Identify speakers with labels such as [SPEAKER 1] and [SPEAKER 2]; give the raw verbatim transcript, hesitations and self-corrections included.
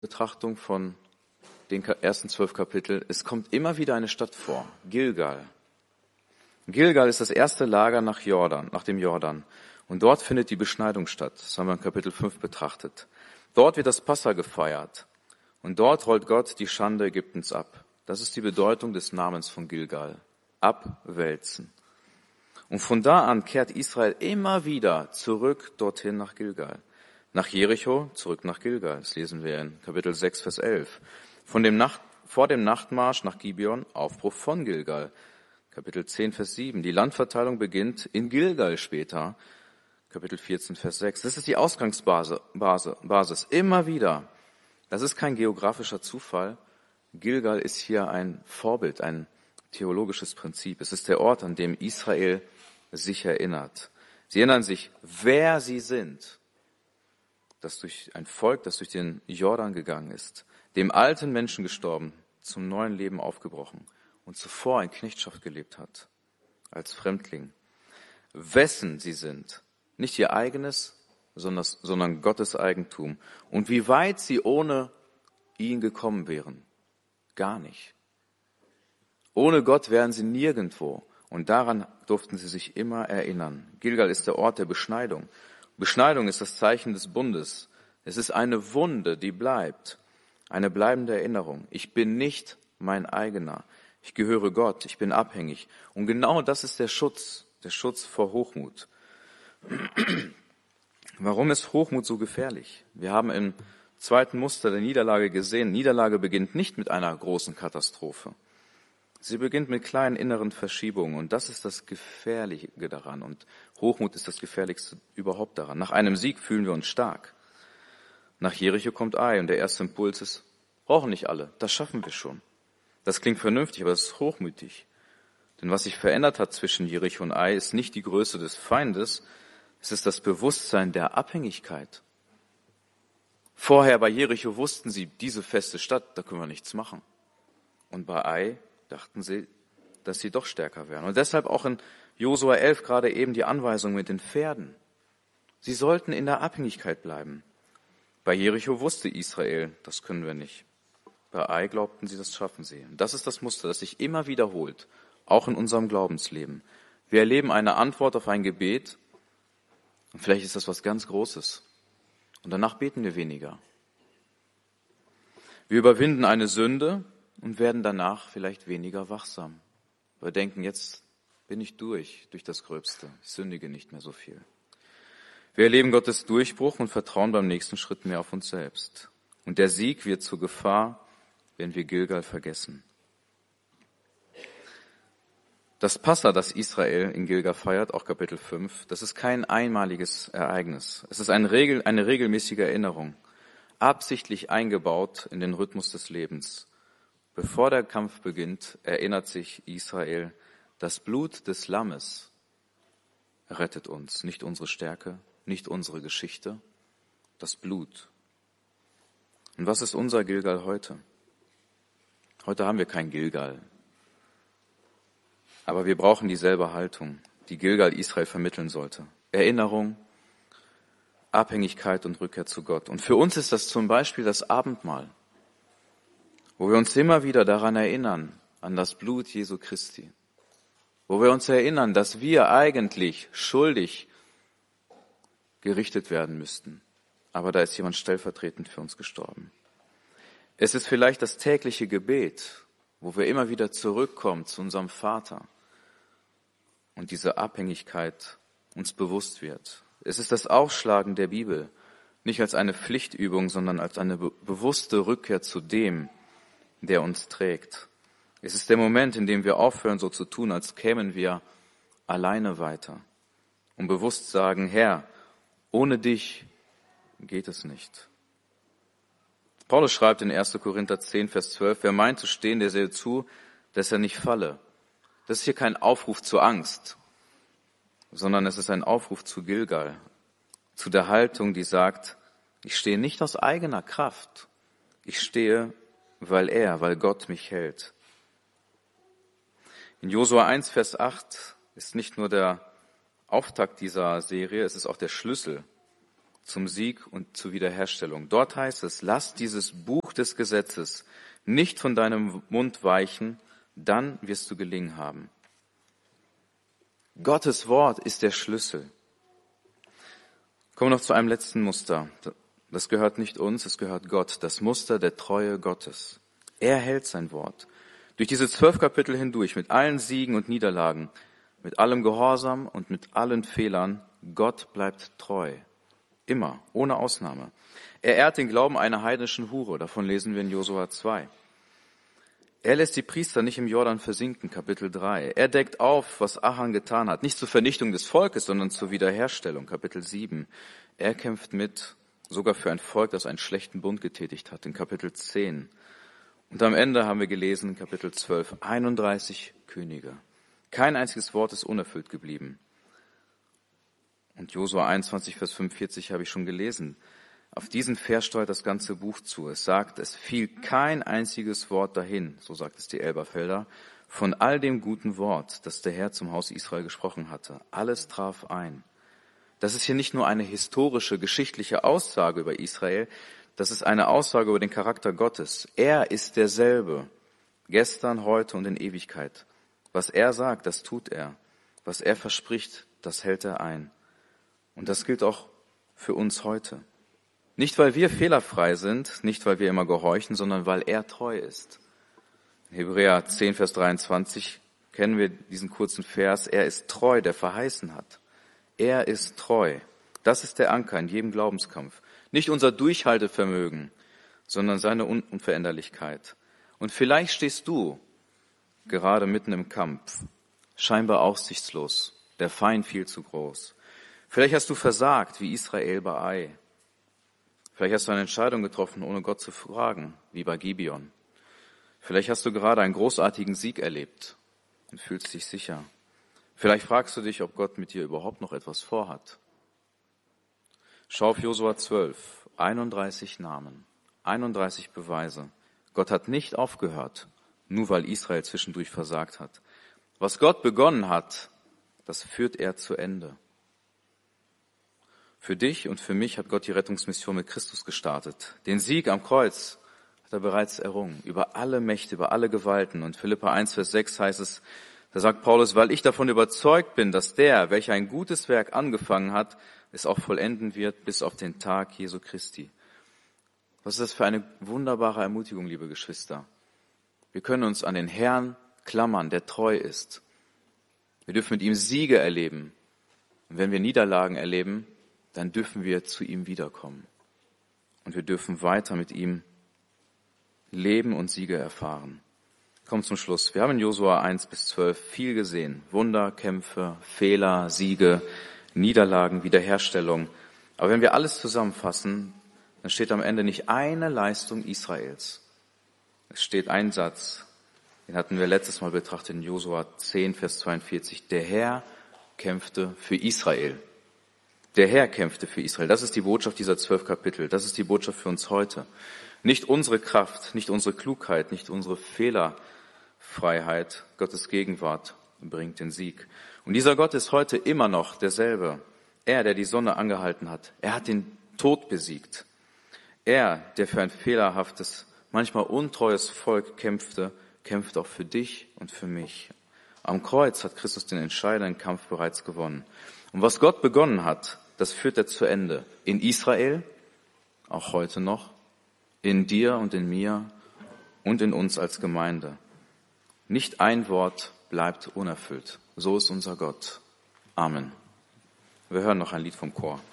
[SPEAKER 1] Betrachtung von den ersten zwölf Kapiteln, es kommt immer wieder eine Stadt vor, Gilgal. Gilgal ist das erste Lager nach Jordan, nach dem Jordan. Und dort findet die Beschneidung statt. Das haben wir in Kapitel fünf betrachtet. Dort wird das Passa gefeiert. Und dort rollt Gott die Schande Ägyptens ab. Das ist die Bedeutung des Namens von Gilgal. Abwälzen. Und von da an kehrt Israel immer wieder zurück dorthin nach Gilgal. Nach Jericho, zurück nach Gilgal. Das lesen wir in Kapitel sechs, Vers elf. Von dem Nacht, vor dem Nachtmarsch nach Gibeon, Aufbruch von Gilgal. Kapitel zehn, Vers sieben. Die Landverteilung beginnt in Gilgal später. Kapitel vierzehn, Vers sechs. Das ist die Ausgangsbasis, Basis. Immer wieder. Das ist kein geografischer Zufall. Gilgal ist hier ein Vorbild, ein theologisches Prinzip. Es ist der Ort, an dem Israel sich erinnert. Sie erinnern sich, wer sie sind. Das durch ein Volk, das durch den Jordan gegangen ist, dem alten Menschen gestorben, zum neuen Leben aufgebrochen und zuvor in Knechtschaft gelebt hat, als Fremdling. Wessen sie sind, nicht ihr eigenes, sondern, sondern Gottes Eigentum. Und wie weit sie ohne ihn gekommen wären, gar nicht. Ohne Gott wären sie nirgendwo. Und daran durften sie sich immer erinnern. Gilgal ist der Ort der Beschneidung. Beschneidung ist das Zeichen des Bundes. Es ist eine Wunde, die bleibt. Eine bleibende Erinnerung. Ich bin nicht mein eigener. Ich gehöre Gott. Ich bin abhängig. Und genau das ist der Schutz. Der Schutz vor Hochmut. Warum ist Hochmut so gefährlich? Wir haben im zweiten Muster der Niederlage gesehen, Niederlage beginnt nicht mit einer großen Katastrophe. Sie beginnt mit kleinen inneren Verschiebungen und das ist das Gefährliche daran und Hochmut ist das Gefährlichste überhaupt daran. Nach einem Sieg fühlen wir uns stark. Nach Jericho kommt Ai und der erste Impuls ist, brauchen nicht alle, das schaffen wir schon. Das klingt vernünftig, aber das ist hochmütig. Denn was sich verändert hat zwischen Jericho und Ai, ist nicht die Größe des Feindes, es ist das Bewusstsein der Abhängigkeit. Vorher bei Jericho wussten sie, diese feste Stadt, da können wir nichts machen. Und bei Ai dachten sie, dass sie doch stärker wären. Und deshalb auch in Josua elf gerade eben die Anweisung mit den Pferden. Sie sollten in der Abhängigkeit bleiben. Bei Jericho wusste Israel, das können wir nicht. Bei Ai glaubten sie, das schaffen sie. Und das ist das Muster, das sich immer wiederholt, auch in unserem Glaubensleben. Wir erleben eine Antwort auf ein Gebet und vielleicht ist das was ganz Großes. Und danach beten wir weniger. Wir überwinden eine Sünde und werden danach vielleicht weniger wachsam. Wir denken, jetzt bin ich durch, durch das Gröbste. Ich sündige nicht mehr so viel. Wir erleben Gottes Durchbruch und vertrauen beim nächsten Schritt mehr auf uns selbst. Und der Sieg wird zur Gefahr, wenn wir Gilgal vergessen. Das Passa, das Israel in Gilgal feiert, auch Kapitel fünf, das ist kein einmaliges Ereignis. Es ist eine, Regel, eine regelmäßige Erinnerung, absichtlich eingebaut in den Rhythmus des Lebens. Bevor der Kampf beginnt, erinnert sich Israel, das Blut des Lammes rettet uns, nicht unsere Stärke, nicht unsere Geschichte, das Blut. Und was ist unser Gilgal heute? Heute haben wir kein Gilgal. Aber wir brauchen dieselbe Haltung, die Gilgal Israel vermitteln sollte. Erinnerung, Abhängigkeit und Rückkehr zu Gott. Und für uns ist das zum Beispiel das Abendmahl, wo wir uns immer wieder daran erinnern, an das Blut Jesu Christi. Wo wir uns erinnern, dass wir eigentlich schuldig gerichtet werden müssten. Aber da ist jemand stellvertretend für uns gestorben. Es ist vielleicht das tägliche Gebet, wo wir immer wieder zurückkommen zu unserem Vater und diese Abhängigkeit uns bewusst wird. Es ist das Aufschlagen der Bibel, nicht als eine Pflichtübung, sondern als eine be- bewusste Rückkehr zu dem, der uns trägt. Es ist der Moment, in dem wir aufhören, so zu tun, als kämen wir alleine weiter und bewusst sagen, Herr, ohne dich geht es nicht. Paulus schreibt in erster Korinther zehn, Vers zwölf, wer meint zu stehen, der sehe zu, dass er nicht falle. Das ist hier kein Aufruf zur Angst, sondern es ist ein Aufruf zu Gilgal, zu der Haltung, die sagt, ich stehe nicht aus eigener Kraft, ich stehe, weil er, weil Gott mich hält. In Josua eins, Vers acht ist nicht nur der Auftakt dieser Serie, es ist auch der Schlüssel zum Sieg und zur Wiederherstellung. Dort heißt es, lass dieses Buch des Gesetzes nicht von deinem Mund weichen, dann wirst du gelingen haben. Gottes Wort ist der Schlüssel. Kommen wir noch zu einem letzten Muster. Das gehört nicht uns, es gehört Gott. Das Muster der Treue Gottes. Er hält sein Wort. Durch diese zwölf Kapitel hindurch, mit allen Siegen und Niederlagen, mit allem Gehorsam und mit allen Fehlern, Gott bleibt treu. Immer, ohne Ausnahme. Er ehrt den Glauben einer heidnischen Hure, davon lesen wir in Josua zwei. Er lässt die Priester nicht im Jordan versinken, Kapitel drei. Er deckt auf, was Achan getan hat, nicht zur Vernichtung des Volkes, sondern zur Wiederherstellung, Kapitel sieben. Er kämpft mit, sogar für ein Volk, das einen schlechten Bund getätigt hat, in Kapitel zehn. Und am Ende haben wir gelesen, Kapitel zwölf, einunddreißig Könige. Kein einziges Wort ist unerfüllt geblieben. Und Josua einundzwanzig, Vers fünfundvierzig habe ich schon gelesen. Auf diesen Vers steuert das ganze Buch zu. Es sagt, es fiel kein einziges Wort dahin, so sagt es die Elberfelder, von all dem guten Wort, das der Herr zum Haus Israel gesprochen hatte. Alles traf ein. Das ist hier nicht nur eine historische, geschichtliche Aussage über Israel, das ist eine Aussage über den Charakter Gottes. Er ist derselbe, gestern, heute und in Ewigkeit. Was er sagt, das tut er. Was er verspricht, das hält er ein. Und das gilt auch für uns heute. Nicht, weil wir fehlerfrei sind, nicht, weil wir immer gehorchen, sondern weil er treu ist. In Hebräer zehn, Vers dreiundzwanzig kennen wir diesen kurzen Vers. Er ist treu, der verheißen hat. Er ist treu. Das ist der Anker in jedem Glaubenskampf. Nicht unser Durchhaltevermögen, sondern seine Unveränderlichkeit. Und vielleicht stehst du gerade mitten im Kampf, scheinbar aussichtslos, der Feind viel zu groß. Vielleicht hast du versagt, wie Israel bei Ai. Vielleicht hast du eine Entscheidung getroffen, ohne Gott zu fragen, wie bei Gibeon. Vielleicht hast du gerade einen großartigen Sieg erlebt und fühlst dich sicher. Vielleicht fragst du dich, ob Gott mit dir überhaupt noch etwas vorhat. Schau auf Josua zwölf, einunddreißig Namen, einunddreißig Beweise. Gott hat nicht aufgehört, nur weil Israel zwischendurch versagt hat. Was Gott begonnen hat, das führt er zu Ende. Für dich und für mich hat Gott die Rettungsmission mit Christus gestartet. Den Sieg am Kreuz hat er bereits errungen, über alle Mächte, über alle Gewalten. Und Philipper eins, Vers sechs heißt es, da sagt Paulus, weil ich davon überzeugt bin, dass der, welcher ein gutes Werk angefangen hat, es auch vollenden wird bis auf den Tag Jesu Christi. Was ist das für eine wunderbare Ermutigung, liebe Geschwister? Wir können uns an den Herrn klammern, der treu ist. Wir dürfen mit ihm Siege erleben. Und wenn wir Niederlagen erleben, dann dürfen wir zu ihm wiederkommen. Und wir dürfen weiter mit ihm leben und Siege erfahren. Kommt zum Schluss. Wir haben in Josua eins bis zwölf viel gesehen. Wunder, Kämpfe, Fehler, Siege, Niederlagen, Wiederherstellung. Aber wenn wir alles zusammenfassen, dann steht am Ende nicht eine Leistung Israels. Es steht ein Satz, den hatten wir letztes Mal betrachtet in Josua zehn, Vers zweiundvierzig. Der Herr kämpfte für Israel. Der Herr kämpfte für Israel. Das ist die Botschaft dieser zwölf Kapitel. Das ist die Botschaft für uns heute. Nicht unsere Kraft, nicht unsere Klugheit, nicht unsere Fehlerfreiheit. Gottes Gegenwart bringt den Sieg. Und dieser Gott ist heute immer noch derselbe. Er, der die Sonne angehalten hat. Er hat den Tod besiegt. Er, der für ein fehlerhaftes, manchmal untreues Volk kämpfte, kämpft auch für dich und für mich. Am Kreuz hat Christus den entscheidenden Kampf bereits gewonnen. Und was Gott begonnen hat, das führt er zu Ende. In Israel, auch heute noch, in dir und in mir und in uns als Gemeinde. Nicht ein Wort bleibt unerfüllt. So ist unser Gott. Amen. Wir hören noch ein Lied vom Chor.